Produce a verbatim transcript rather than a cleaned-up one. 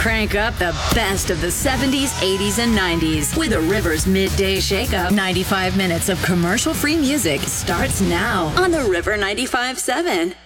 Crank up the best of the seventies, eighties, and nineties with a Rivers Midday Shakeup. ninety-five minutes of commercial-free music starts now on the River ninety-five point seven.